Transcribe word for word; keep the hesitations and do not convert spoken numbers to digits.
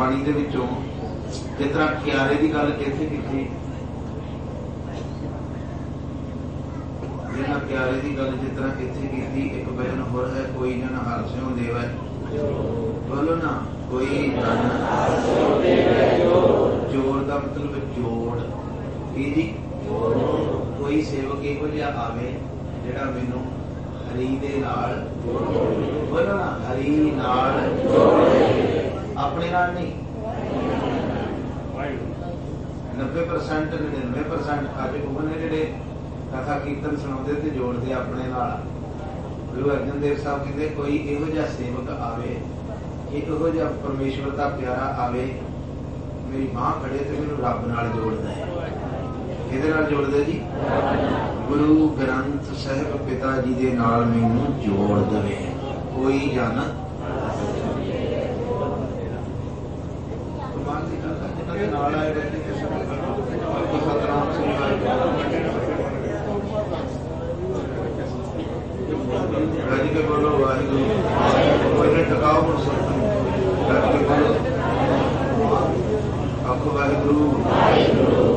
बाणी दे विचों जिस तरह क्यारे की गल किथे कीती, जिन्ना क्यारे की गल जिस तरह किथे कीती, एक भजन होर है, कोई जन हर स्यों देवै, बोलो ना, कोई जन जोड़ का मतलब जोड़ की जी, कोई सेवक इहो जिहा आवे जिहड़ा मैनूं हरी दे नाल, बोलो ना, हरी नाल अपने नाल नहीं, नब्बे परसेंट निन्यानवे परसेंट अज वो ने जिहड़े कथा कीर्तन सुणाते ते जोड़ते अपने नाल। गुरु अर्जन देव साहब कहते कोई इहो जिहा सेवक आवे, इहो जिहा परमेश्वर का प्यारा आवे, मेरी बांह फड़े तो मैनूं रब नाल जोड़दा है। किहदे नाल जोड़दा जी? गुरु ग्रंथ साहिब पिता जी दे नाल मैनूं जोड़ देवे। कोई जन नाल आए सतनाम सिंह रज के बोलो वाहिगुरू, टकाओ रज के बोलो आखो वाहिगुरू।